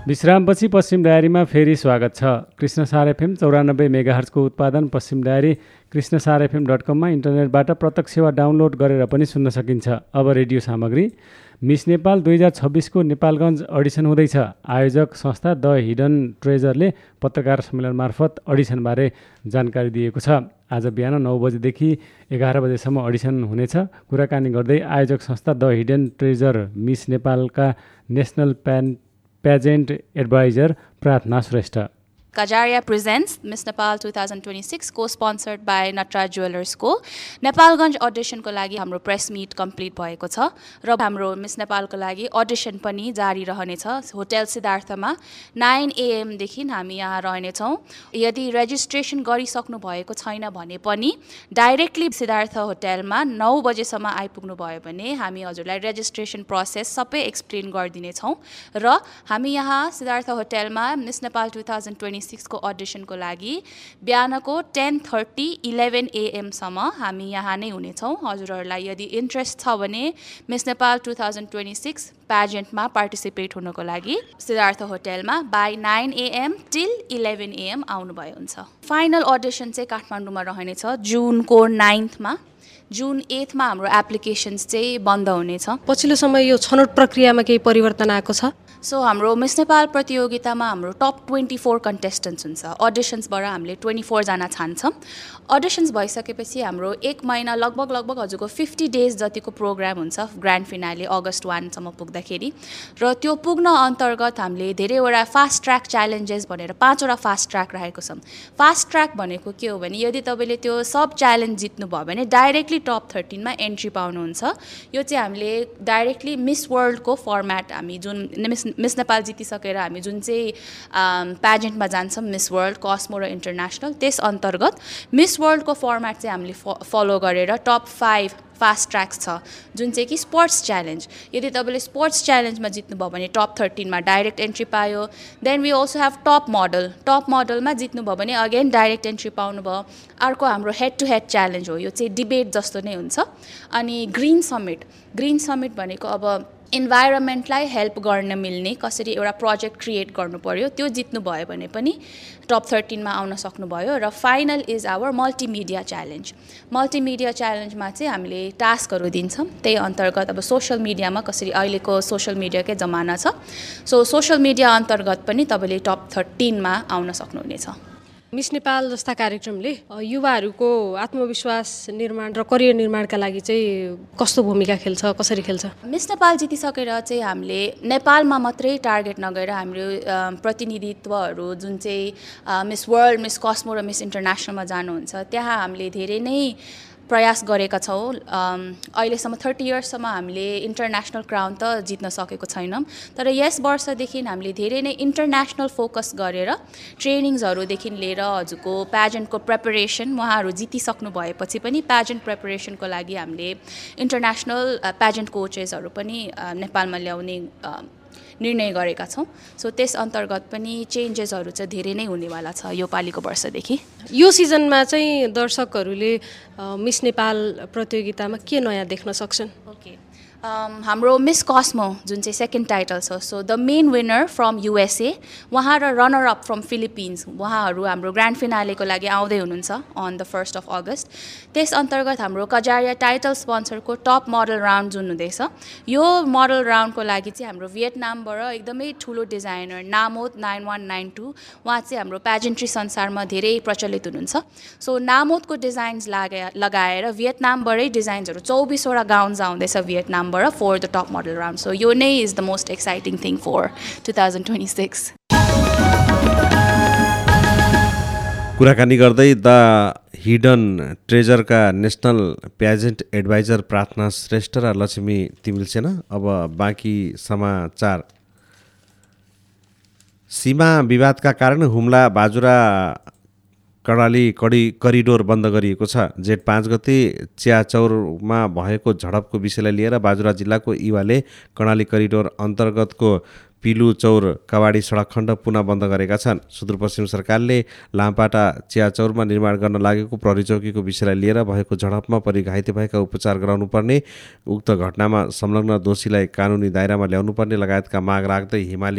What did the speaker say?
विश्रामपछि पश्चिम डायरीमा फेरि स्वागत छ। कृष्णसार एफएम 94 मेगाहर्जको उत्पादन पश्चिम डायरी कृष्णसारएफएम.com मा इन्टरनेटबाट प्रत्यक्ष वा डाउनलोड गरेर पनि सुन्न सकिन्छ। अब रेडियो सामग्री। मिस नेपाल 2026 को नेपालगञ्ज अडिसन हुँदैछ। आयोजक संस्था द हिडन ट्रेजरले पत्रकार सम्मेलन मार्फत अडिसनबारे जानकारी दिएको छ। आज बिहान 9 बजेदेखि 11 बजेसम्म अडिसन हुनेछ। कुराकानी गर्दै आयोजक संस्था द हिडन ट्रेजर मिस नेपालका नेसनल पेजेन्ट एडभाइजर प्रार्थना Shrestha. Kajaria presents Miss Nepal 2026 co-sponsored by Nataraja Jewelers को नेपालगञ्ज अडिसन को लागि हाम्रो प्रेस मिट कम्प्लिट भएको छ र हाम्रो मिस नेपाल को लागि अडिसन पनि जारी रहनेछ। होटल सिद्धार्थमा 9 AM देखि हामी यहाँ रहनेछौँ। यदि रेजिस्ट्रेसन गरिसक्नु भएको छैन भने पनि डाइरेक्टली सिद्धार्थ होटलमा 9 बजेसम्म आइपुग्नु भयो भने हामी हजुरलाई रेजिस्ट्रेसन प्रोसेस सबै एक्सप्लेन गरिदिनेछौँ र हामी यहाँ सिद्धार्थ होटलमा मिस नेपाल 2026 को अडिसन को लागि बिहानको 10:30 11 AM सम्म हामी यहाँ नै हुनेछौँ। हजुरहरूलाई यदि इन्ट्रेस्ट छ भने मिस नेपाल 2026 पेजेन्टमा पार्टिसिपेट हुनको लागि सिद्धार्थ होटलमा बाई 9 AM till 11 AM आउनुभयो हुन्छ। फाइनल अडिसन चाहिँ काठमाडौँमा रहनेछ जुनको 9 मा। जुन 8 मा हाम्रो एप्लिकेसन्स चाहिँ बन्द हुनेछ। पछिल्लो समय यो छनौट प्रक्रियामा केही परिवर्तन आएको छ? सो हाम्रो मिस नेपाल प्रतियोगितामा हाम्रो टप 24 कन्टेस्टेन्ट्स हुन्छ। अडिसन्सबाट हामीले 24 जना छान्छौँ। अडिसन्स भइसकेपछि हाम्रो 1 महिना लगभग हजुरको 50 डेज जतिको प्रोग्राम हुन्छ ग्रान्ड फिनाले अगस्त 1 सम्म पुग्दाखेरि र त्यो पुग्न अन्तर्गत हामीले धेरैवटा फास्ट ट्र्याक च्यालेन्जेस भनेर 5 वटा फास्ट ट्र्याक राखेको छौँ। फास्ट ट्र्याक भनेको के हो भने यदि तपाईँले त्यो सब च्यालेन्ज जित्नुभयो भने डाइरेक्टली टप 13 मा एन्ट्री पाउनुहुन्छ। यो चाहिँ हामीले डाइरेक्टली मिस वर्ल्डको फर्मेट हामी जुन मिस नेपाल जितिसकेर हामी जुन चाहिँ पेजेन्टमा जान्छौँ मिस वर्ल्ड कस्मो र इन्टरनेसनल त्यस अन्तर्गत मिस वर्ल्डको फर्मेट चाहिँ हामीले फलो गरेर टप 5 फास्ट ट्र्याक्स छ जुन चाहिँ कि स्पोर्ट्स च्यालेन्ज। यदि तपाईँले स्पोर्ट्स च्यालेन्जमा जित्नुभयो भने टप 13 मा डाइरेक्ट एन्ट्री पायो। Then we also have top मोडलमा जित्नुभयो भने अगेन डाइरेक्ट एन्ट्री पाउनुभयो। अर्को हाम्रो हेड टु हेड च्यालेन्ज हो। यो चाहिँ डिबेट जस्तो नै हुन्छ। अनि ग्रिन समिट भनेको अब इन्भाइरोमेन्टलाई हेल्प गर्न मिल्ने कसरी एउटा प्रोजेक्ट क्रिएट गर्नु पर्यो त्यो जित्नु भयो भने पनि टप 13 मा आउन सक्नुभयो। र फाइनल इज आवर मल्टिमिडिया च्यालेन्जमा चाहिँ हामीले टास्कहरू दिन्छौँ। त्यही अन्तर्गत अब सोसल मिडियामा कसरी अहिलेको सोसल मिडियाकै जमाना छ सो सोसल मिडिया अन्तर्गत पनि तपाईँले टप 13 मा आउन सक्नुहुनेछ। मिस नेपाल जस्ता कार्यक्रमले युवाहरूको आत्मविश्वास निर्माण र करियर निर्माणका लागि चाहिँ कस्तो भूमिका खेल्छ, कसरी खेल्छ? मिस नेपाल जितिसकेर चाहिँ हामीले नेपालमा मात्रै टार्गेट नगरेर हाम्रो प्रतिनिधित्वहरू जुन चाहिँ मिस वर्ल्ड, मिस कस्मो र मिस इन्टरनेसनलमा जानुहुन्छ त्यहाँ हामीले धेरै नै प्रयास गरेका छौँ। अहिलेसम्म 30 इयर्ससम्म हामीले इन्टरनेसनल क्राउन त जित्न सकेको छैनौँ। तर यस वर्षदेखि हामीले धेरै नै इन्टरनेसनल फोकस गरेर ट्रेनिङ्सहरूदेखि लिएर हजुरको पेजेन्टको प्रिपरेसन उहाँहरू जितिसक्नु भएपछि पनि पेजेन्ट प्रिपरेसनको लागि हामीले इन्टरनेसनल पेजेन्ट कोचेसहरू पनि नेपालमा ल्याउने निर्णय गरेका छौँ। सो त्यस अन्तर्गत पनि चेन्जेसहरू चाहिँ धेरै नै हुनेवाला छ यो पालिको वर्षदेखि। यो सिजनमा चाहिँ दर्शकहरूले मिस नेपाल प्रतियोगितामा के नयाँ देख्न सक्छन्? हाम्रो मिस कस्मो जुन चाहिँ सेकेन्ड टाइटल छ so the main winner from USA उहाँ र रनर अप फ्रम फिलिपिन्स उहाँहरू हाम्रो ग्रान्ड फिनालेको लागि आउँदै हुनुहुन्छ अन द 1 अगस्त। त्यस अन्तर्गत हाम्रो Kajaria title स्पोन्सरको top model round जुन हुँदैछ यो मोडल राउन्डको लागि चाहिँ हाम्रो भियतनामबाट एकदमै ठुलो डिजाइनर नामोद 9192 उहाँ चाहिँ हाम्रो पेजेन्ट्री संसारमा धेरै प्रचलित हुनुहुन्छ। सो नामोदको डिजाइन्स लगाएर भियतनामबाटै डिजाइन्सहरू 24 वटा गाउन्स आउँदैछ Vietnam for the top model round. So Yone is the most exciting thing for 2026. कुराकानी गर्दै the hidden ट्रेजरका national pageant adviser प्रार्थना श्रेष्ठ र लक्ष्मी तिमिलसेन। अब बाँकी समाचार। सीमा विवादका कारण हुम्ला बाजुरा कर्णाली करिडोर बन्द गरिएको छ। जेठ 5 गते च्याचौरमा भएको झडपको विषयलाई लिएर बाजुरा जिल्लाको इवाले कर्णाली करिडोर अन्तर्गतको पिलु चौर कवाडी सडक खण्ड पुनः बन्द गरेका छन्। सुदूरपश्चिम सरकारले लामपाटा च्याचौरमा निर्माण गर्न लागेको प्रहरी चौकीको विषयलाई लिएर भएको झडपमा परि घाइते भएका उपचार गराउनुपर्ने, उक्त घटनामा संलग्न दोषीलाई कानुनी दायरामा ल्याउनुपर्ने लगायतका माग राख्दै हिमाली